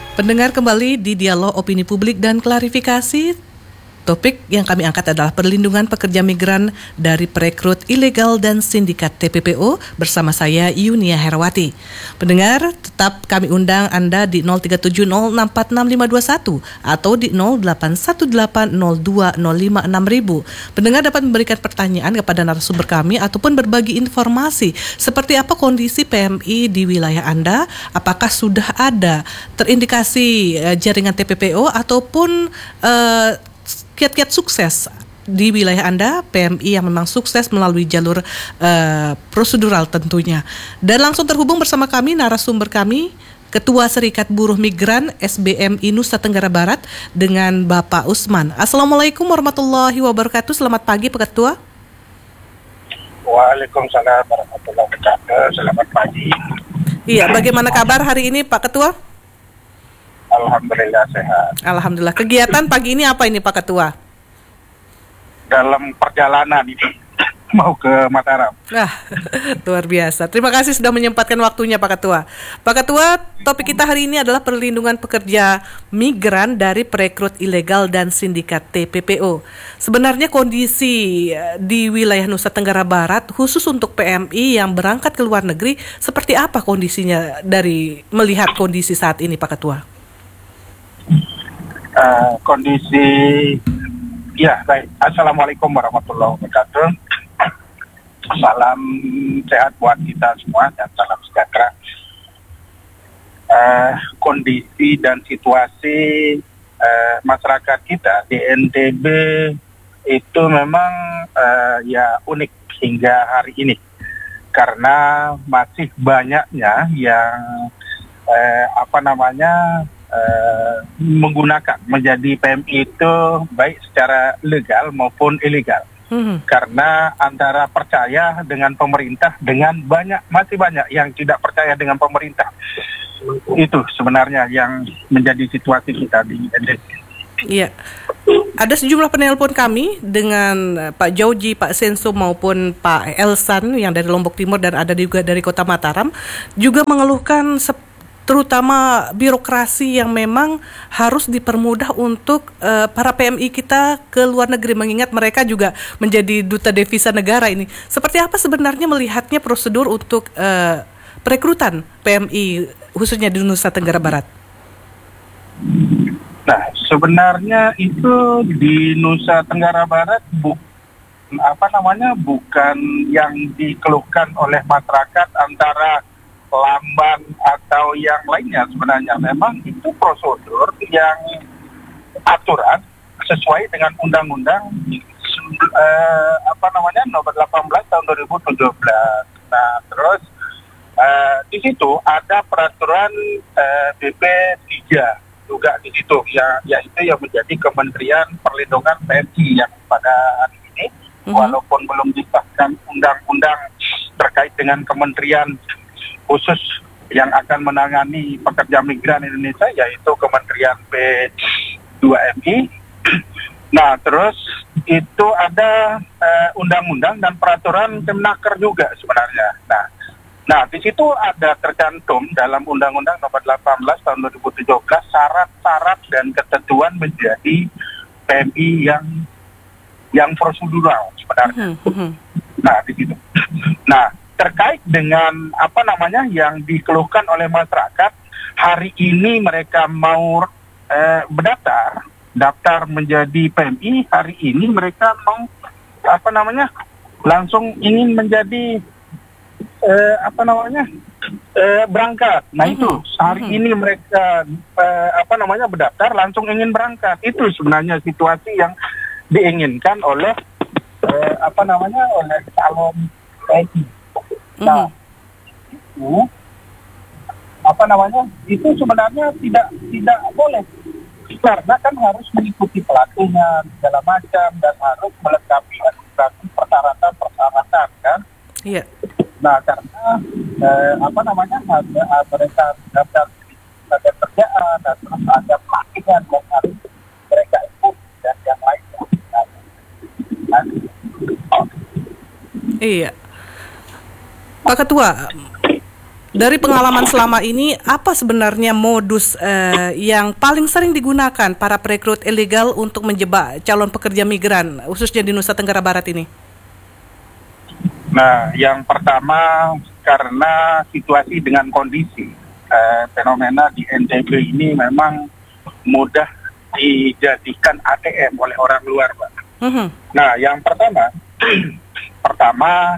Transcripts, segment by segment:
Pendengar kembali di Dialog Opini Publik dan Klarifikasi. Topik yang kami angkat adalah perlindungan pekerja migran dari perekrut ilegal dan sindikat TPPO bersama saya Yunia Herawati. Pendengar, tetap kami undang Anda di 0370646521 atau di 081802056000. Pendengar dapat memberikan pertanyaan kepada narasumber kami ataupun berbagi informasi seperti apa kondisi PMI di wilayah Anda, apakah sudah ada terindikasi jaringan TPPO ataupun kiat-kiat sukses di wilayah Anda, PMI yang memang sukses melalui jalur prosedural tentunya. Dan langsung terhubung bersama kami narasumber kami, Ketua Serikat Buruh Migran SBMI Nusa Tenggara Barat dengan Bapak Usman. Assalamualaikum warahmatullahi wabarakatuh. Selamat pagi Pak Ketua. Waalaikumsalam warahmatullahi wabarakatuh. Selamat pagi. Iya, bagaimana kabar hari ini Pak Ketua? Alhamdulillah sehat. Alhamdulillah. Kegiatan pagi ini apa ini Pak Ketua? Dalam perjalanan ini mau ke Mataram. Luar biasa. Terima kasih sudah menyempatkan waktunya Pak Ketua. Pak Ketua, topik kita hari ini adalah perlindungan pekerja migran dari perekrut ilegal dan sindikat TPPO. Sebenarnya kondisi di wilayah Nusa Tenggara Barat khusus untuk PMI yang berangkat ke luar negeri seperti apa kondisinya dari melihat kondisi saat ini Pak Ketua? Kondisi ya baik. Assalamualaikum warahmatullahi wabarakatuh. Salam sehat buat kita semua dan salam sejahtera. Kondisi dan situasi masyarakat kita di NTB itu memang ya unik hingga hari ini karena masih banyaknya yang menggunakan menjadi PMI itu baik secara legal maupun ilegal. Karena antara percaya dengan pemerintah dengan masih banyak yang tidak percaya dengan pemerintah. Itu sebenarnya yang menjadi situasi kita di NTB. Iya. Ada sejumlah penelpon kami dengan Pak Jauji, Pak Senso maupun Pak Elsan yang dari Lombok Timur dan ada juga dari Kota Mataram juga mengeluhkan terutama birokrasi yang memang harus dipermudah untuk para PMI kita ke luar negeri, mengingat mereka juga menjadi duta devisa negara ini. Seperti apa sebenarnya melihatnya prosedur untuk perekrutan PMI khususnya di Nusa Tenggara Barat? Nah, sebenarnya itu di Nusa Tenggara Barat bukan yang dikeluhkan oleh masyarakat antara lamban atau yang lainnya. Sebenarnya memang itu prosedur yang aturan sesuai dengan undang-undang nomor 18 tahun 2017. Nah, terus di situ ada peraturan BP 3 juga di situ yaitu yang menjadi Kementerian Perlindungan PMI yang pada hari ini walaupun belum disahkan undang-undang terkait dengan kementerian khusus yang akan menangani pekerja migran Indonesia yaitu Kementerian P2MI. Nah, terus itu ada undang-undang dan peraturan Kemenaker juga sebenarnya. Nah, di situ ada tercantum dalam Undang-Undang Nomor 18 Tahun 2017 syarat-syarat dan ketentuan menjadi PMI yang prosedural sebenarnya. Nah, di situ. Nah, terkait dengan yang dikeluhkan oleh masyarakat, hari ini mereka mau daftar menjadi PMI, hari ini mereka mau langsung ingin menjadi berangkat. Nah, itu hari ini mereka berdaftar langsung ingin berangkat. Itu sebenarnya situasi yang diinginkan oleh oleh calon PMI. Nah, itu sebenarnya tidak boleh karena kan harus mengikuti pelatihan segala macam dan harus melengkapi administrasi persyaratan kan. Iya. Nah, karena mereka daftar ada kerjaan dan terus ada pelatihan yang harus mereka ikut dan yang lainnya. Iya. Pak Ketua, Dari pengalaman selama ini, apa sebenarnya modus yang paling sering digunakan para perekrut ilegal untuk menjebak calon pekerja migran, khususnya di Nusa Tenggara Barat ini? Nah, yang pertama karena situasi dengan kondisi fenomena di NTB ini memang mudah dijadikan ATM oleh orang luar, Pak. Nah, yang pertama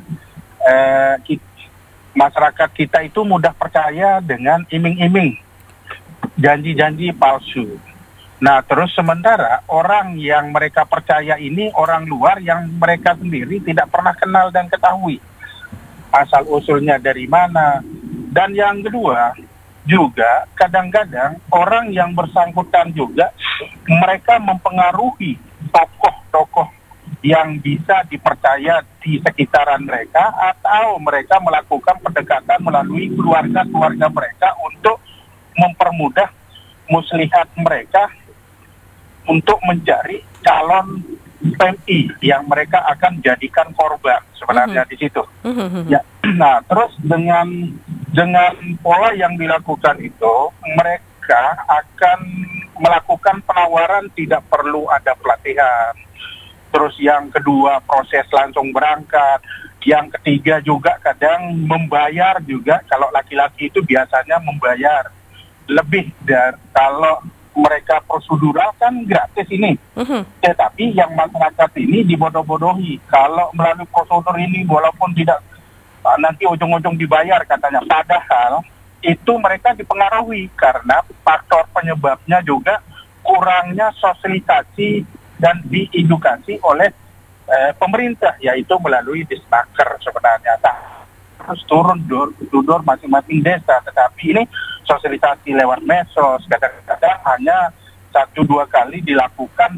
masyarakat kita itu mudah percaya dengan iming-iming, janji-janji palsu. Nah, terus sementara orang yang mereka percaya ini orang luar yang mereka sendiri tidak pernah kenal dan ketahui asal-usulnya dari mana. Dan yang kedua, juga kadang-kadang orang yang bersangkutan juga mereka mempengaruhi tokoh-tokoh yang bisa dipercaya di sekitaran mereka, atau mereka melakukan pendekatan melalui keluarga-keluarga mereka untuk mempermudah muslihat mereka untuk mencari calon PMI yang mereka akan jadikan korban sebenarnya di situ. Ya, nah terus dengan pola yang dilakukan itu, mereka akan melakukan penawaran tidak perlu ada pelatihan. Terus yang kedua proses langsung berangkat. Yang ketiga juga kadang membayar juga, kalau laki-laki itu biasanya membayar lebih dari kalau mereka prosedural kan gratis ini. Tetapi yang masyarakat ini dibodoh-bodohi. Kalau melalui prosedur ini walaupun tidak nanti ujung-ujung dibayar katanya. Padahal itu mereka dipengaruhi karena faktor penyebabnya juga kurangnya sosialisasi dan diedukasi oleh pemerintah, yaitu melalui Disnaker sebenarnya. Harus turun door masing-masing desa, tetapi ini sosialisasi lewat medsos kadang-kadang hanya 1-2 kali dilakukan,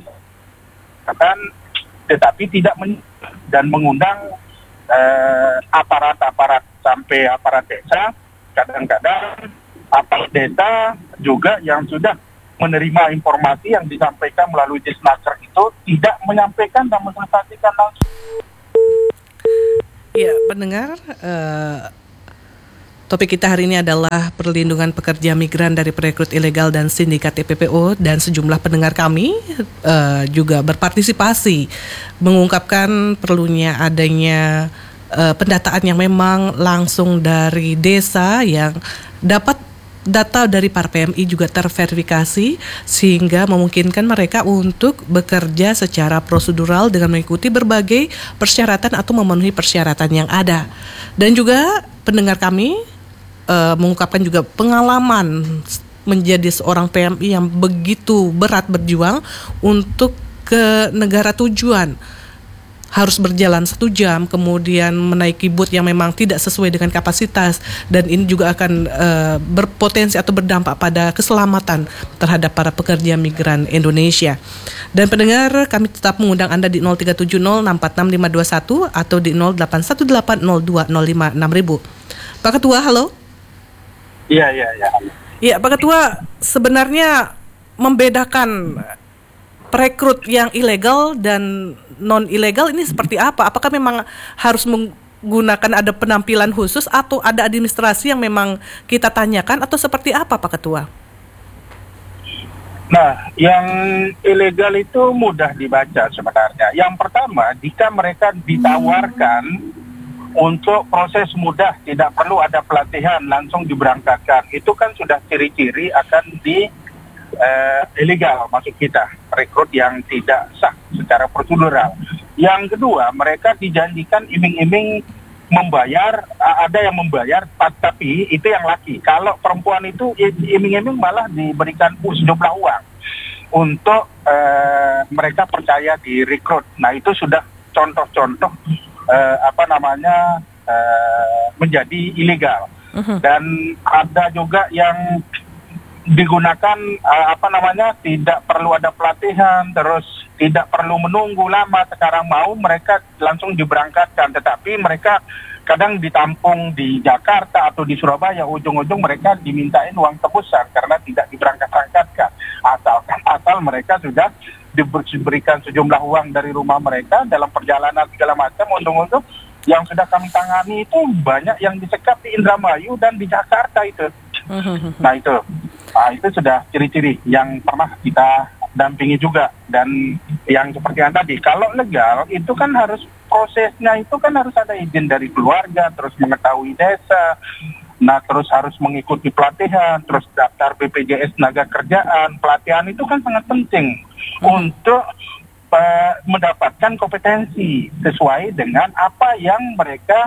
tetapi tidak dan mengundang aparat sampai aparat desa. Kadang-kadang aparat desa juga yang sudah menerima informasi yang disampaikan melalui Disnaker itu tidak menyampaikan dan mensosialisasikan langsung. Ya, pendengar, topik kita hari ini adalah perlindungan pekerja migran dari perekrut ilegal dan sindikat TPPO, dan sejumlah pendengar kami juga berpartisipasi mengungkapkan perlunya adanya pendataan yang memang langsung dari desa, yang dapat data dari para PMI juga terverifikasi sehingga memungkinkan mereka untuk bekerja secara prosedural dengan mengikuti berbagai persyaratan atau memenuhi persyaratan yang ada. Dan juga pendengar kami mengungkapkan juga pengalaman menjadi seorang PMI yang begitu berat berjuang untuk ke negara tujuan. Harus berjalan 1 jam, kemudian menaiki boot yang memang tidak sesuai dengan kapasitas, dan ini juga akan berpotensi atau berdampak pada keselamatan terhadap para pekerja migran Indonesia. Dan pendengar, kami tetap mengundang Anda di 0370646521 atau di 081802056000. Pak Ketua, halo. Iya. Iya, Pak Ketua, sebenarnya membedakan perekrut yang ilegal dan non-ilegal ini seperti apa? Apakah memang harus menggunakan ada penampilan khusus atau ada administrasi yang memang kita tanyakan, atau seperti apa, Pak Ketua? Nah, yang ilegal itu mudah dibaca sebenarnya. Yang pertama, jika mereka ditawarkan untuk proses mudah, tidak perlu ada pelatihan, langsung diberangkatkan, itu kan sudah ciri-ciri akan ilegal maksud kita, rekrut yang tidak sah secara prosedural. Yang kedua, mereka dijanjikan iming-iming membayar, ada yang membayar, tapi itu yang laki. Kalau perempuan itu iming-iming malah diberikan sejumlah uang untuk mereka percaya di rekrut. Nah, itu sudah contoh-contoh menjadi ilegal. Dan ada juga yang digunakan tidak perlu ada pelatihan, terus tidak perlu menunggu lama. Sekarang mau mereka langsung diberangkatkan, tetapi mereka kadang ditampung di Jakarta atau di Surabaya, ujung-ujung mereka dimintain uang tebusan karena tidak diberangkat-berangkatkan. Asal mereka sudah diberikan sejumlah uang dari rumah mereka dalam perjalanan segala macam, ujung-ujung Yang sudah kami tangani itu banyak yang disekap di Indramayu dan di Jakarta itu. Nah itu sudah ciri-ciri yang pernah kita dampingi juga. Dan yang seperti yang tadi, kalau legal itu kan harus prosesnya itu kan harus ada izin dari keluarga, terus mengetahui desa, nah terus harus mengikuti pelatihan, terus daftar BPJS tenaga kerjaan. Pelatihan itu kan sangat penting untuk mendapatkan kompetensi sesuai dengan apa yang mereka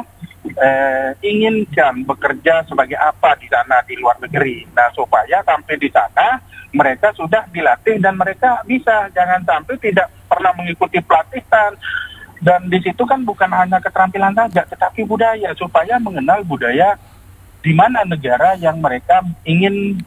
inginkan, bekerja sebagai apa di sana di luar negeri. Nah supaya sampai di sana mereka sudah dilatih dan mereka bisa, jangan sampai tidak pernah mengikuti pelatihan. Dan di situ kan bukan hanya keterampilan saja, tetapi budaya, supaya mengenal budaya di mana negara yang mereka ingin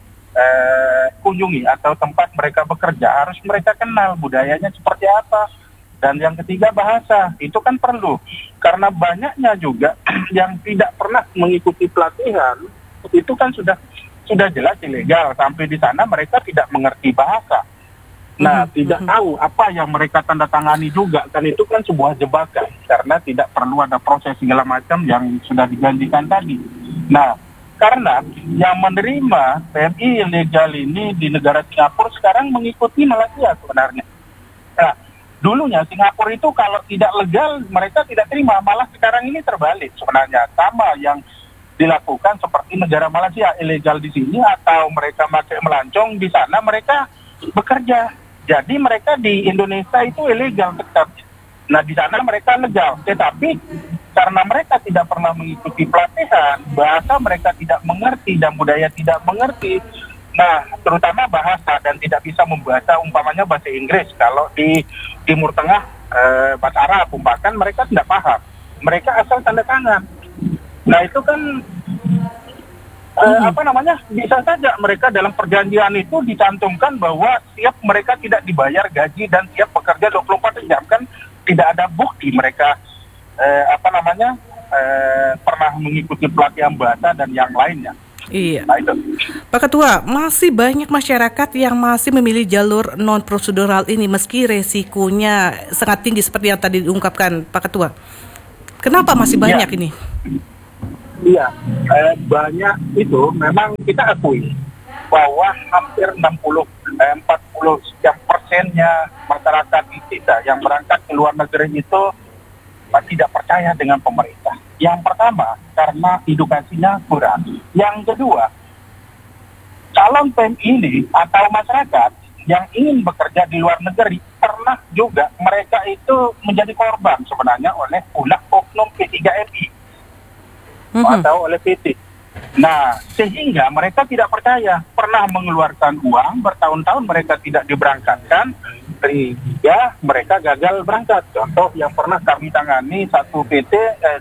kunjungi atau tempat mereka bekerja, harus mereka kenal budayanya seperti apa. Dan yang ketiga, bahasa, itu kan perlu, karena banyaknya juga yang tidak pernah mengikuti pelatihan, itu kan sudah jelas ilegal, sampai di sana mereka tidak mengerti bahasa. Nah, tidak tahu apa yang mereka tanda tangani juga, kan itu kan sebuah jebakan, karena tidak perlu ada proses segala macam yang sudah dijanjikan tadi. Nah, karena yang menerima PMI ilegal ini di negara Singapura sekarang mengikuti Malaysia sebenarnya. Nah, dulunya Singapura itu kalau tidak legal mereka tidak terima, malah sekarang ini terbalik sebenarnya. Sama yang dilakukan seperti negara Malaysia, ilegal di sini atau mereka pakai melancong, di sana mereka bekerja. Jadi mereka di Indonesia itu ilegal tetap. Nah di sana mereka legal, tetapi karena mereka tidak pernah mengikuti pelatihan, bahasa mereka tidak mengerti dan budaya tidak mengerti. Nah, terutama bahasa, dan tidak bisa membaca umpamanya bahasa Inggris. Kalau di Timur Tengah, bahasa Arab umpamakan mereka tidak paham. Mereka asal tanda tangan. Nah, itu kan bisa saja mereka dalam perjanjian itu dicantumkan bahwa siap mereka tidak dibayar gaji dan siap bekerja 24 jam, kan tidak ada bukti mereka pernah mengikuti pelatihan bahasa dan yang lainnya. Iya. Nah, itu. Pak Ketua, masih banyak masyarakat yang masih memilih jalur non-prosedural ini meski resikonya sangat tinggi seperti yang tadi diungkapkan Pak Ketua. Kenapa masih banyak ini? Iya, banyak itu memang kita akui bahwa hampir 40% masyarakat kita yang berangkat ke luar negeri itu tidak percaya dengan pemerintah. Yang pertama, karena edukasinya kurang. Yang kedua, calon PMI ini atau masyarakat yang ingin bekerja di luar negeri pernah juga mereka itu menjadi korban sebenarnya oleh ulah oknum P3MI atau oleh PT. Nah, sehingga mereka tidak percaya, pernah mengeluarkan uang, bertahun-tahun mereka tidak diberangkatkan, sehingga mereka gagal berangkat. Contoh yang pernah kami tangani satu PT,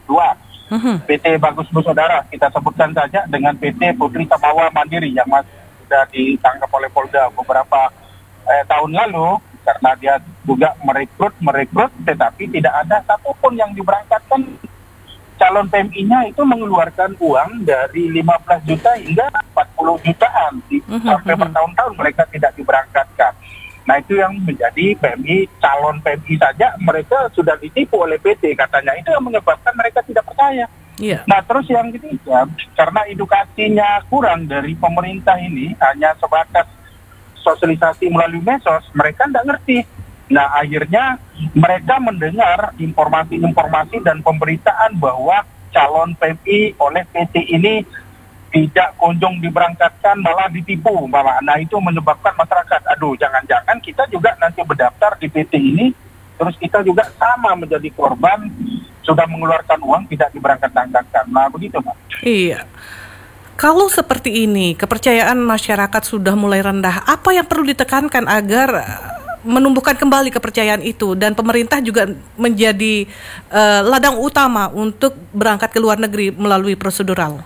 PT Bagus Bersaudara, kita sebutkan saja dengan PT Putri Samawa Mandiri yang sudah ditangkap oleh Polda beberapa tahun lalu, karena dia juga merekrut, tetapi tidak ada satupun yang diberangkatkan. Calon PMI-nya itu mengeluarkan uang dari 15 juta hingga 40 jutaan. Sampai bertahun-tahun mereka tidak diberangkatkan. Nah itu yang menjadi PMI, calon PMI saja mereka sudah ditipu oleh PT katanya. Itu yang menyebabkan mereka tidak percaya. Yeah. Nah terus yang ketiga, karena edukasinya kurang dari pemerintah ini, hanya sebatas sosialisasi melalui medsos, mereka tidak ngerti. Nah akhirnya mereka mendengar informasi-informasi dan pemberitaan bahwa calon PMI oleh PT ini tidak kunjung diberangkatkan, malah ditipu. Nah itu menyebabkan masyarakat, aduh jangan-jangan kita juga nanti berdaftar di PT ini, terus kita juga sama menjadi korban, sudah mengeluarkan uang tidak diberangkatkan. Nah begitu Pak. Iya. Kalau seperti ini, kepercayaan masyarakat sudah mulai rendah, apa yang perlu ditekankan agar menumbuhkan kembali kepercayaan itu dan pemerintah juga menjadi ladang utama untuk berangkat ke luar negeri melalui prosedural?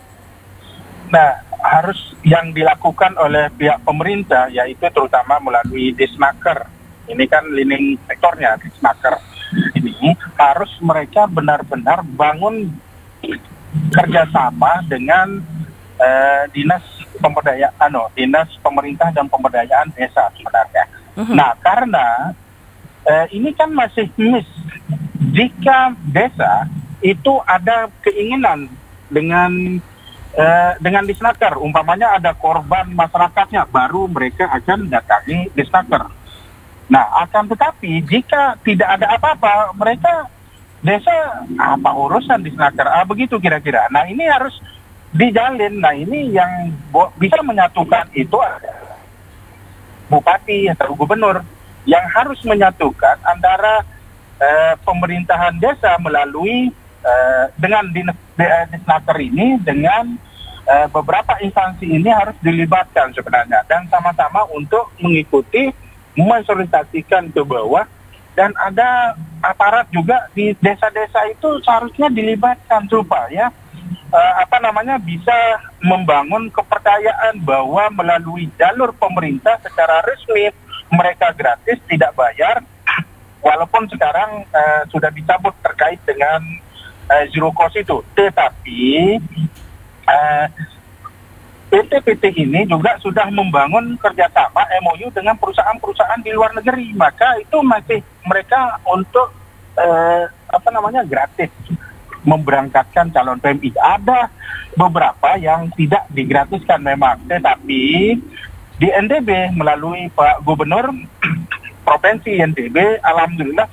Nah, harus yang dilakukan oleh pihak pemerintah yaitu terutama melalui Disnaker. Ini kan leading sektornya Disnaker. Ini harus mereka benar-benar bangun kerjasama dengan dinas pemerintah dan pemberdayaan desa sebenarnya. Nah, karena ini kan masih miss. Jika desa itu ada keinginan dengan Disnaker, umpamanya ada korban masyarakatnya, baru mereka akan datangi Disnaker. Nah, akan tetapi jika tidak ada apa-apa, mereka desa apa urusan Disnaker, begitu kira-kira. Nah, ini harus dijalin. Nah, ini yang bisa menyatukan itu adalah bupati atau gubernur yang harus menyatukan antara pemerintahan desa melalui dengan Disnaker ini dengan beberapa instansi ini harus dilibatkan sebenarnya, dan sama-sama untuk mengikuti mensosialisasikan ke bawah, dan ada aparat juga di desa-desa itu seharusnya dilibatkan supaya bisa membangun kepercayaan bahwa melalui jalur pemerintah secara resmi mereka gratis, tidak bayar, walaupun sekarang sudah dicabut terkait dengan zero cost itu. Tetapi PT-PT ini juga sudah membangun kerjasama MOU dengan perusahaan-perusahaan di luar negeri, maka itu masih mereka untuk gratis memberangkatkan calon PMI. Ada beberapa yang tidak digratiskan memang, tetapi di NTB melalui Pak Gubernur Provinsi NTB, alhamdulillah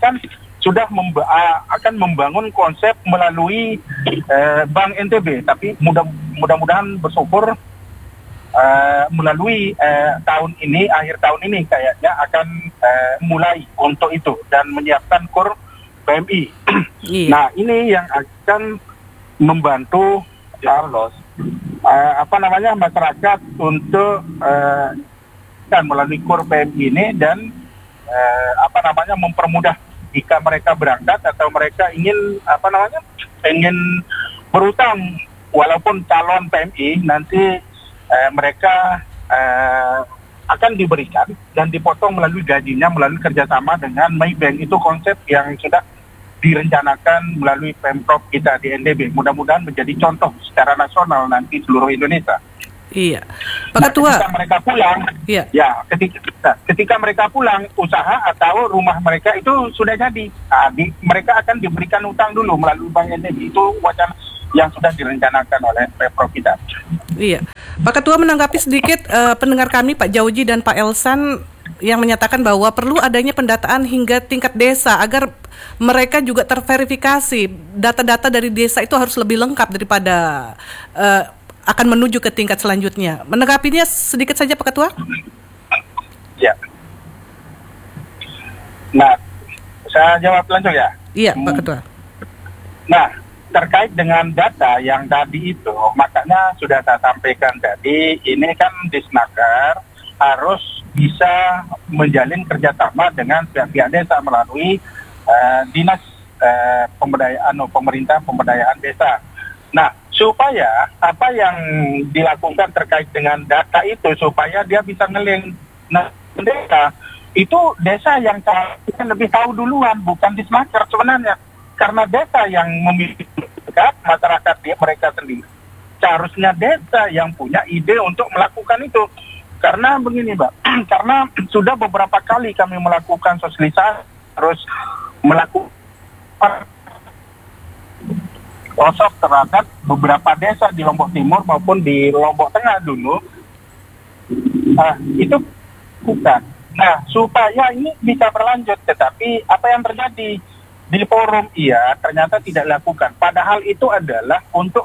akan membangun konsep melalui Bank NTB, tapi mudah-mudahan bersyukur melalui tahun ini, akhir tahun ini kayaknya akan mulai untuk itu dan menyiapkan KUR PMI. Iya. Nah, ini yang akan membantu Carlos masyarakat untuk kan melalui KUR PMI ini dan mempermudah jika mereka berangkat atau mereka ingin berutang, walaupun calon PMI nanti mereka akan diberikan dan dipotong melalui gajinya melalui kerjasama dengan Maybank. Itu konsep yang sudah direncanakan melalui Pemprov kita di NTB. Mudah-mudahan menjadi contoh secara nasional nanti seluruh Indonesia. Iya, Pak Ketua. Ketika mereka pulang, iya. Ketika mereka pulang, usaha atau rumah mereka itu sudah jadi. Mereka akan diberikan utang dulu melalui Bank NTB. Itu wacana yang sudah direncanakan oleh Pemprov kita. Iya, Pak Ketua menanggapi sedikit pendengar kami Pak Jauji dan Pak Elsan yang menyatakan bahwa perlu adanya pendataan hingga tingkat desa agar mereka juga terverifikasi. Data-data dari desa itu harus lebih lengkap daripada akan menuju ke tingkat selanjutnya. Menanggapinya sedikit saja Pak Ketua. Ya. Nah, saya jawab langsung ya. Iya, Pak Ketua. Nah, terkait dengan data yang tadi itu, makanya sudah saya sampaikan tadi, ini kan Disnaker harus bisa menjalin kerjasama dengan pihak-pihak desa melalui dinas pemerintah pemberdayaan desa. Nah, supaya apa yang dilakukan terkait dengan data itu supaya dia bisa ngeling. Nah, desa itu desa yang lebih tahu duluan, bukan Disnaker sebenarnya, karena desa yang memiliki masyarakat mereka sendiri. Seharusnya desa yang punya ide untuk melakukan itu. Karena begini, Mbak, karena sudah beberapa kali kami melakukan sosialisasi, terus melakukan workshop terhadap beberapa desa di Lombok Timur maupun di Lombok Tengah dulu, itu bukan. Nah, supaya ini bisa berlanjut, tetapi apa yang terjadi di forum ternyata tidak dilakukan. Padahal itu adalah untuk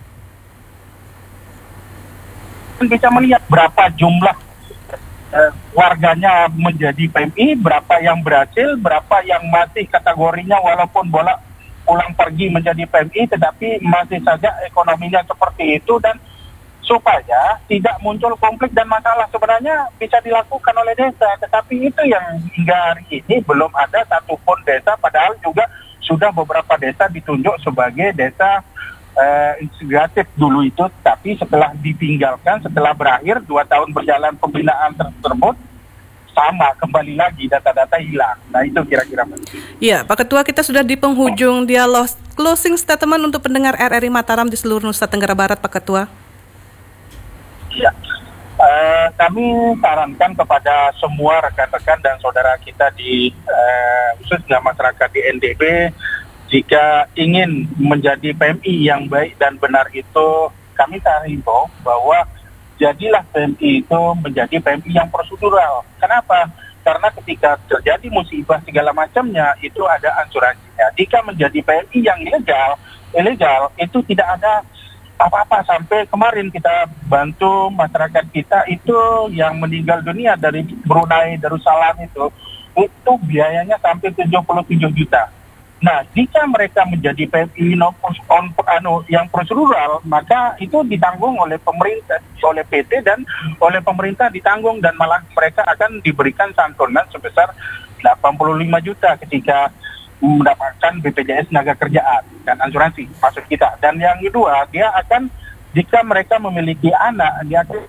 bisa melihat berapa jumlah warganya menjadi PMI, berapa yang berhasil, berapa yang masih kategorinya walaupun pulang pergi menjadi PMI, tetapi masih saja ekonominya seperti itu, dan supaya tidak muncul konflik dan masalah sebenarnya bisa dilakukan oleh desa. Tetapi itu yang hingga hari ini belum ada satupun desa, padahal juga sudah beberapa desa ditunjuk sebagai desa integratif dulu itu, tapi setelah ditinggalkan, setelah berakhir 2 tahun berjalan pembinaan tersebut, sama kembali lagi data-data hilang. Nah, itu kira-kira. Iya, Pak Ketua, kita sudah di penghujung dialog. Closing statement untuk pendengar RRI Mataram di seluruh Nusa Tenggara Barat, Pak Ketua. Ya, kami sarankan kepada semua rekan-rekan dan saudara kita di khususnya masyarakat di NTB, jika ingin menjadi PMI yang baik dan benar itu, kami himbau bahwa jadilah PMI itu menjadi PMI yang prosedural. Kenapa? Karena ketika terjadi musibah segala macamnya itu ada asuransinya. Jika menjadi PMI yang ilegal itu tidak ada apa-apa. Sampai kemarin kita bantu masyarakat kita itu yang meninggal dunia dari Brunei Darussalam itu biayanya sampai 77 juta. Nah, jika mereka menjadi PMI yang prosedural, maka itu ditanggung oleh pemerintah, oleh PT dan oleh pemerintah ditanggung, dan malah mereka akan diberikan santunan sebesar 85 juta ketika mendapatkan BPJS tenaga kerjaan dan asuransi maksud kita. Dan yang kedua, dia akan, jika mereka memiliki anak, dia akan...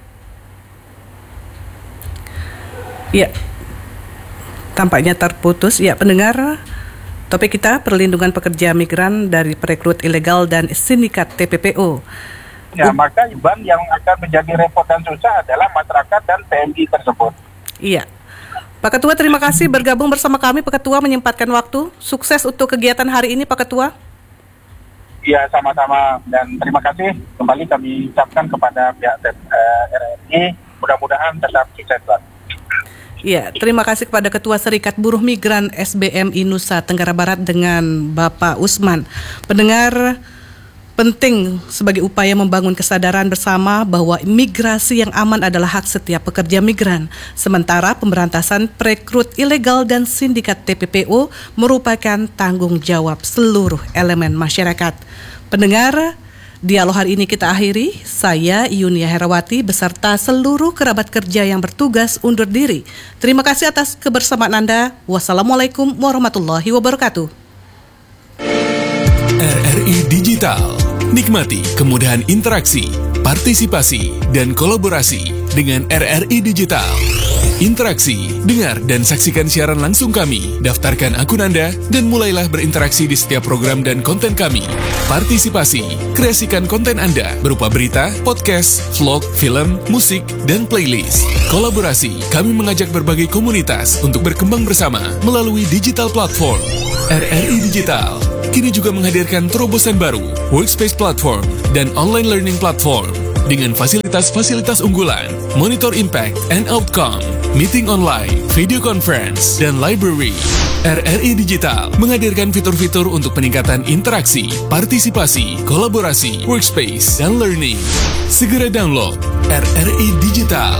Ya, tampaknya terputus. Ya, pendengar, topik kita perlindungan pekerja migran dari perekrut ilegal dan sindikat TPPO. Ya, maka beban yang akan menjadi repot dan susah adalah masyarakat dan PMI tersebut. Iya. Pak Ketua, terima kasih bergabung bersama kami. Pak Ketua menyempatkan waktu. Sukses untuk kegiatan hari ini, Pak Ketua. Iya, sama-sama. Dan terima kasih kembali kami ucapkan kepada pihak RRI. Mudah-mudahan tetap sukses. Ya, terima kasih kepada Ketua Serikat Buruh Migran SBMI Nusa Tenggara Barat dengan Bapak Usman. Pendengar, penting sebagai upaya membangun kesadaran bersama bahwa migrasi yang aman adalah hak setiap pekerja migran. Sementara pemberantasan perekrut ilegal dan sindikat TPPO merupakan tanggung jawab seluruh elemen masyarakat. Pendengar, dialog hari ini kita akhiri. Saya Yunia Herawati beserta seluruh kerabat kerja yang bertugas undur diri. Terima kasih atas kebersamaan Anda. Wassalamualaikum warahmatullahi wabarakatuh. RRI Digital. Nikmati kemudahan interaksi, partisipasi, dan kolaborasi dengan RRI Digital. Interaksi, dengar dan saksikan siaran langsung kami, daftarkan akun Anda, dan mulailah berinteraksi di setiap program dan konten kami. Partisipasi, kreasikan konten Anda berupa berita, podcast, vlog, film, musik, dan playlist. Kolaborasi, kami mengajak berbagai komunitas untuk berkembang bersama melalui digital platform. RRI Digital kini juga menghadirkan terobosan baru, workspace platform, dan online learning platform dengan fasilitas-fasilitas unggulan, monitor impact and outcome, meeting online, video conference, dan library. RRI Digital menghadirkan fitur-fitur untuk peningkatan interaksi, partisipasi, kolaborasi, workspace, dan learning. Segera download RRI Digital.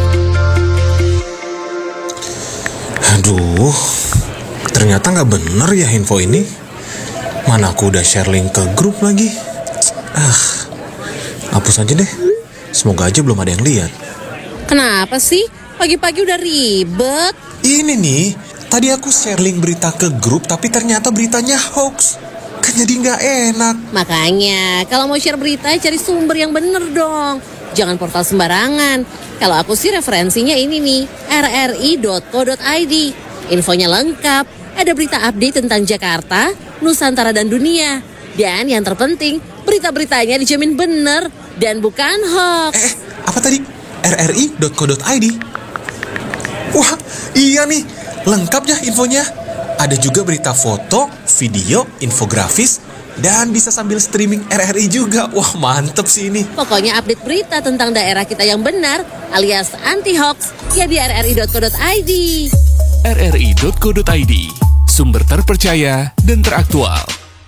Aduh, ternyata nggak bener ya info ini. Mana aku udah share link ke grup lagi. Hapus aja deh. Semoga aja belum ada yang lihat. Kenapa sih? Pagi-pagi udah ribet. Ini nih, tadi aku share link berita ke grup, tapi ternyata beritanya hoax. Kan jadi nggak enak. Makanya, kalau mau share berita, cari sumber yang bener dong. Jangan portal sembarangan. Kalau aku sih referensinya ini nih, rri.co.id. Infonya lengkap. Ada berita update tentang Jakarta, Nusantara, dan dunia. Dan yang terpenting, berita-beritanya dijamin bener dan bukan hoax. Apa tadi? rri.co.id? Wah, iya nih. Lengkap ya infonya. Ada juga berita foto, video, infografis, dan bisa sambil streaming RRI juga. Wah, mantep sih ini. Pokoknya update berita tentang daerah kita yang benar, alias anti-hoax, ya di rri.co.id. rri.co.id, sumber terpercaya dan teraktual.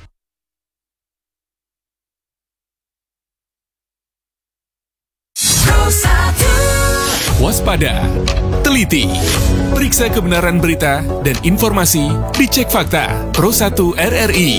Waspada, teliti, periksa kebenaran berita dan informasi, dicek fakta. Pro 1 RRI.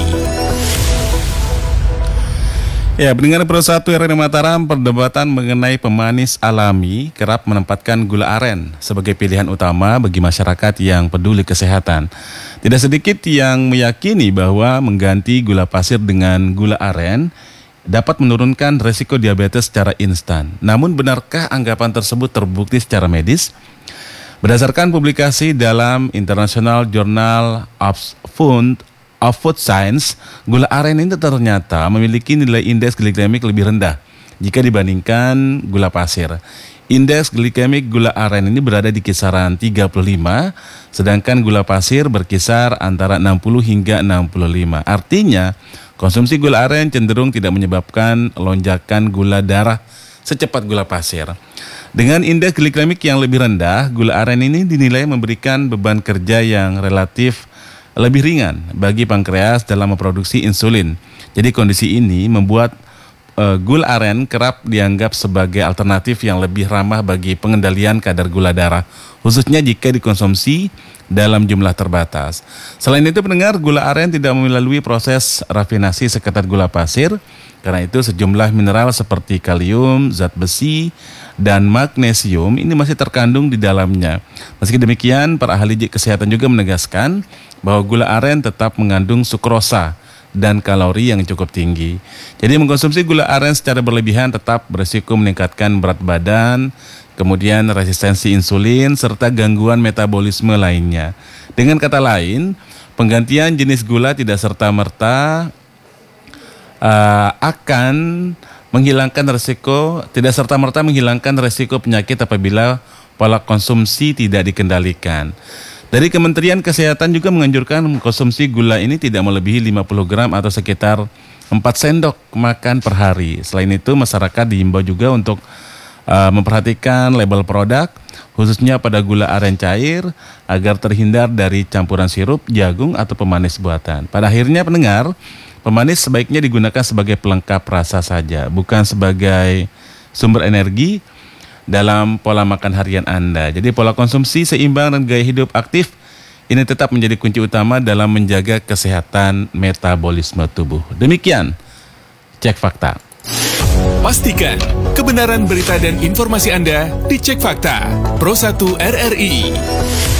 Ya, pendengar Pro 1 RRI Mataram, perdebatan mengenai pemanis alami kerap menempatkan gula aren sebagai pilihan utama bagi masyarakat yang peduli kesehatan. Tidak sedikit yang meyakini bahwa mengganti gula pasir dengan gula aren dapat menurunkan resiko diabetes secara instan. Namun benarkah anggapan tersebut terbukti secara medis? Berdasarkan publikasi dalam International Journal of Food Science, gula aren ini ternyata memiliki nilai indeks glikemik lebih rendah jika dibandingkan gula pasir. Indeks glikemik gula aren ini berada di kisaran 35, sedangkan gula pasir berkisar antara 60 hingga 65. Artinya, konsumsi gula aren cenderung tidak menyebabkan lonjakan gula darah secepat gula pasir. Dengan indeks glikemik yang lebih rendah, gula aren ini dinilai memberikan beban kerja yang relatif lebih ringan bagi pankreas dalam memproduksi insulin. Jadi kondisi ini membuat gula aren kerap dianggap sebagai alternatif yang lebih ramah bagi pengendalian kadar gula darah, khususnya jika dikonsumsi dalam jumlah terbatas. Selain itu, pendengar, gula aren tidak melalui proses rafinasi seketat gula pasir. Karena itu sejumlah mineral seperti kalium, zat besi, dan magnesium ini masih terkandung di dalamnya. Meski demikian, para ahli kesehatan juga menegaskan bahwa gula aren tetap mengandung sukrosa dan kalori yang cukup tinggi. Jadi mengkonsumsi gula aren secara berlebihan tetap berisiko meningkatkan berat badan, kemudian resistensi insulin, serta gangguan metabolisme lainnya. Dengan kata lain, penggantian jenis gula tidak serta-merta akan menghilangkan resiko penyakit apabila pola konsumsi tidak dikendalikan. Dari Kementerian Kesehatan juga menganjurkan konsumsi gula ini tidak melebihi 50 gram atau sekitar 4 sendok makan per hari. Selain itu, masyarakat diimbau juga untuk memperhatikan label produk, khususnya pada gula aren cair, agar terhindar dari campuran sirup, jagung, atau pemanis buatan. Pada akhirnya, pendengar, pemanis sebaiknya digunakan sebagai pelengkap rasa saja, bukan sebagai sumber energi dalam pola makan harian Anda. Jadi pola konsumsi seimbang dan gaya hidup aktif ini tetap menjadi kunci utama dalam menjaga kesehatan metabolisme tubuh. Demikian Cek Fakta. Pastikan kebenaran berita dan informasi Anda di Cek Fakta Pro 1 RRI.